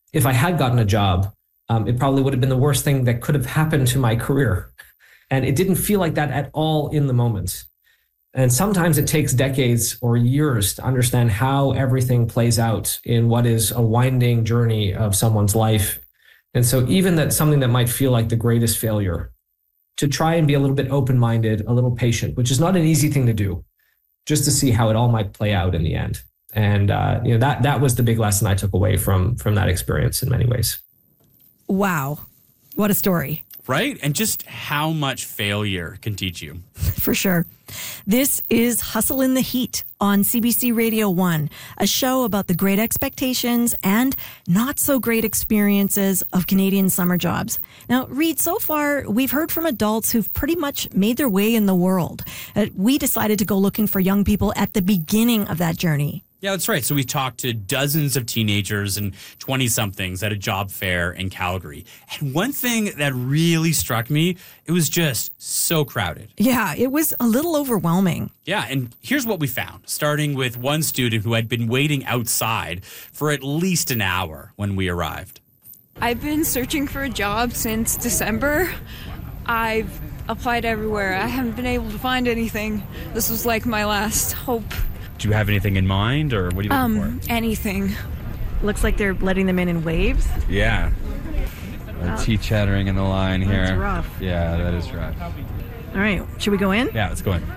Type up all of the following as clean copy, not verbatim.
if I had gotten a job, it probably would have been the worst thing that could have happened to my career. And it didn't feel like that at all in the moment. And sometimes it takes decades or years to understand how everything plays out in what is a winding journey of someone's life. And so even that something that might feel like the greatest failure, to try and be a little bit open-minded, a little patient, which is not an easy thing to do, just to see how it all might play out in the end. And that was the big lesson I took away from that experience in many ways. Wow. What a story. Right? And just how much failure can teach you. For sure. This is Hustle in the Heat on CBC Radio 1, a show about the great expectations and not so great experiences of Canadian summer jobs. Now, Reed, so far, we've heard from adults who've pretty much made their way in the world. We decided to go looking for young people at the beginning of that journey. Yeah, that's right. So we talked to dozens of teenagers and 20-somethings at a job fair in Calgary. And one thing that really struck me, it was just so crowded. Yeah, it was a little overwhelming. Yeah, and here's what we found, starting with one student who had been waiting outside for at least an hour when we arrived. I've been searching for a job since December. I've applied everywhere. I haven't been able to find anything. This was like my last hope. Do you have anything in mind, or what are you looking for? Anything. Looks like they're letting them in waves. Yeah. Teeth chattering in the line here. That's rough. Yeah, that is rough. All right, should we go in? Yeah, let's go in.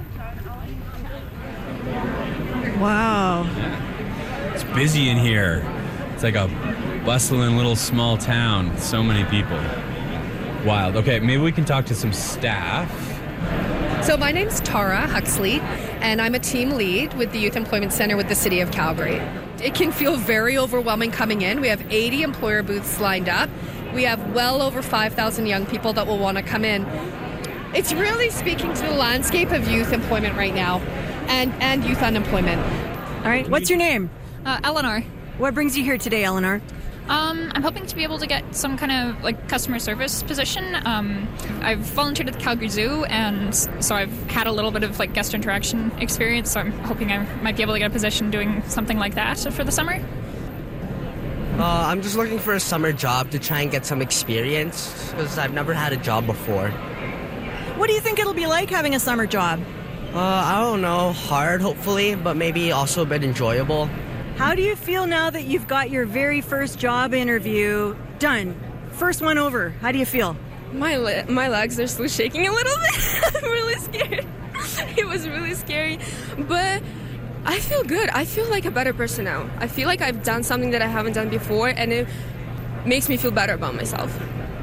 Wow. It's busy in here. It's like a bustling little small town. So many people. Wild. Okay, maybe we can talk to some staff. So my name's Tara Huxley, and I'm a team lead with the Youth Employment Center with the City of Calgary. It can feel very overwhelming coming in. We have 80 employer booths lined up. We have well over 5,000 young people that will want to come in. It's really speaking to the landscape of youth employment right now and youth unemployment. All right, what's your name? Eleanor. What brings you here today, Eleanor? I'm hoping to be able to get some kind of like customer service position. I've volunteered at the Calgary Zoo, and so I've had a little bit of like guest interaction experience. So I'm hoping I might be able to get a position doing something like that for the summer. I'm just looking for a summer job to try and get some experience because I've never had a job before. What do you think it'll be like having a summer job? I don't know, hard hopefully, but maybe also a bit enjoyable. How do you feel now that you've got your very first job interview done? First one over. How do you feel? My legs are still shaking a little bit. I'm really scared. It was really scary. But I feel good. I feel like a better person now. I feel like I've done something that I haven't done before, and it makes me feel better about myself.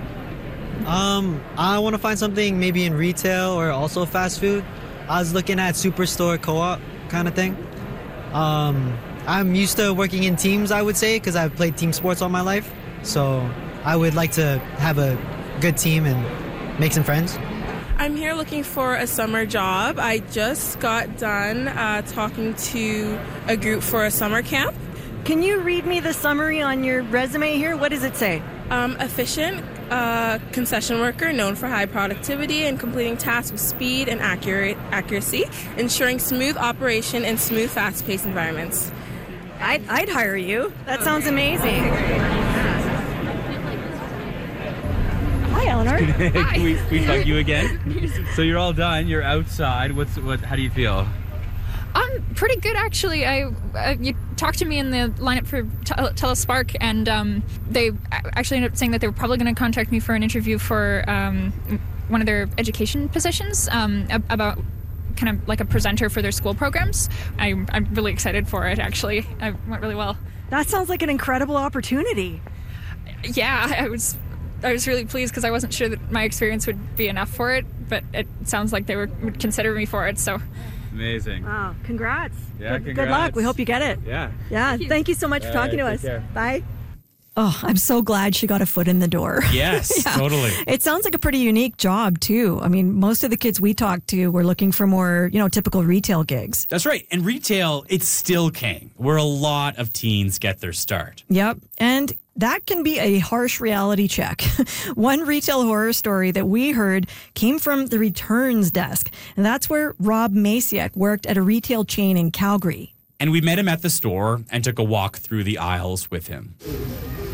I want to find something maybe in retail or also fast food. I was looking at superstore co-op kind of thing. I'm used to working in teams, I would say, because I've played team sports all my life. So I would like to have a good team and make some friends. I'm here looking for a summer job. I just got done talking to a group for a summer camp. Can you read me the summary on your resume here? What does it say? Efficient concession worker known for high productivity and completing tasks with speed and accuracy, ensuring smooth operation in smooth, fast-paced environments. I'd hire you. That sounds amazing. Hi, Eleanor. Can we bug you again? So you're all done. You're outside. How do you feel? I'm pretty good, actually. You talked to me in the lineup for Telespark, and they actually ended up saying that they were probably going to contact me for an interview for one of their education positions about kind of like a presenter for their school programs. I'm really excited for it, actually. It went really well. That sounds like an incredible opportunity. Yeah, I was really pleased because I wasn't sure that my experience would be enough for it, but it sounds like they would consider me for it, so... Amazing. Wow, congrats. Yeah, Good luck. We hope you get it. Yeah. Yeah, thank you so much for talking to us. Care. Bye. Oh, I'm so glad she got a foot in the door. Yes, Yeah. totally. It sounds like a pretty unique job, too. I mean, most of the kids we talked to were looking for more, typical retail gigs. That's right. And retail, it's still king, where a lot of teens get their start. Yep. And that can be a harsh reality check. One retail horror story that we heard came from the returns desk. And that's where Rob Masiak worked at a retail chain in Calgary. And we met him at the store and took a walk through the aisles with him.